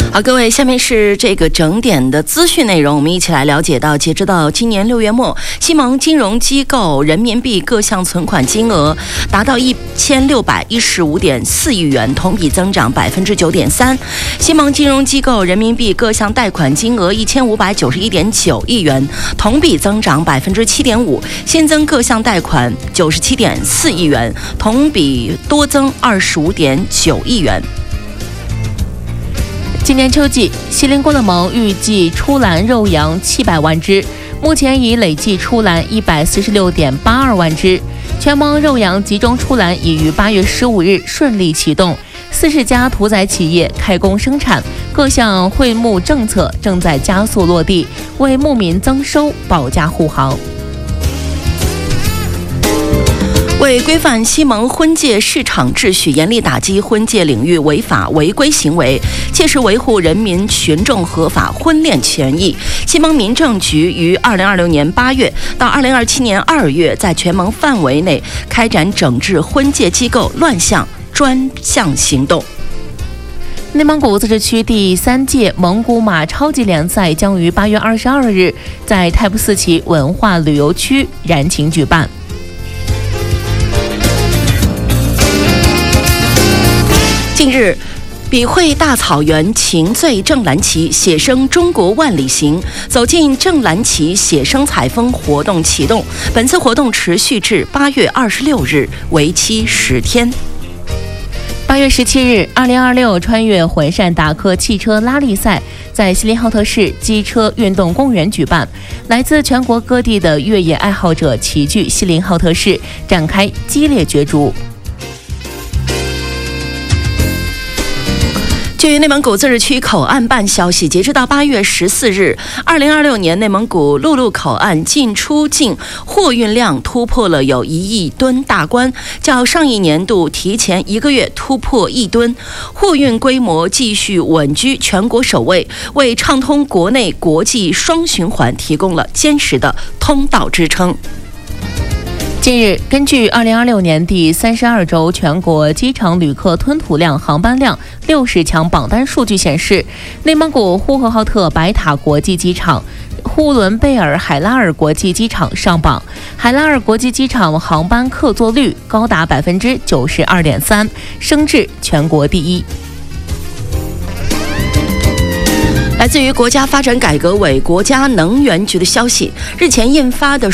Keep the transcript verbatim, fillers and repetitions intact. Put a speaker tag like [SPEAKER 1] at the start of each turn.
[SPEAKER 1] 好，各位，下面是这个整点的资讯内容，我们一起来了解到，截止到今年六月末，西盟金融机构人民币各项存款金额达到一千六百一十五点四亿元，同比增长百分之九点三。西盟金融机构人民币各项贷款金额一千五百九十一点九亿元，同比增长百分之七点五。新增各项贷款九十七点四亿元，同比多增二十五点九亿元。
[SPEAKER 2] 今年秋季，锡林郭勒盟预计出栏肉羊七百万只，目前已累计出栏一百四十六点八二万只。全盟肉羊集中出栏已于八月十五日顺利启动，四十家屠宰企业开工生产，各项会牧政策正在加速落地，为牧民增收保驾护航。
[SPEAKER 1] 为规范西盟婚介市场秩序，严厉打击婚介领域违法违规行为，切实维护人民群众合法婚恋权益，西盟民政局于二零二六年八月到二零二七年二月，在全盟范围内开展整治婚介机构乱象专项行动。
[SPEAKER 2] 内蒙古自治区第三届蒙古马超级联赛将于八月二十二日在泰布斯旗文化旅游区燃情举办。
[SPEAKER 1] 近日，笔会大草原情醉正蓝旗写生中国万里行走进正蓝旗写生采风活动启动，本次活动持续至八月二十六日，为期十天。
[SPEAKER 2] 八月十七日，二零二六穿越浑山达克汽车拉力赛在锡林浩特市机车运动公园举办，来自全国各地的越野爱好者齐聚锡林浩特市，展开激烈角逐。
[SPEAKER 1] 据内蒙古自治区口岸办消息，截至到八月十四日，二零二六年内蒙古陆路口岸进出境货运量突破了有一亿吨大关，较上一年度提前一个月突破一吨，货运规模继续稳居全国首位，为畅通国内国际双循环提供了坚实的通道支撑。
[SPEAKER 2] 近日，根据二零二六年第三十二周全国机场旅客吞吐量、航班量六十强榜单数据显示，内蒙古呼和浩特白塔国际机场、呼伦贝尔海拉尔国际机场上榜。海拉尔国际机场航班客座率高达百分之九十二点三，升至全国第一。
[SPEAKER 1] 来自于国家发展改革委、国家能源局的消息，日前印发的